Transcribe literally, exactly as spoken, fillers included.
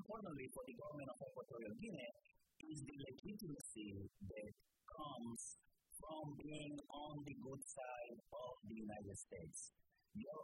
importantly for the government of Equatorial Guinea is the legitimacy that comes from being on the good side of the United States. Your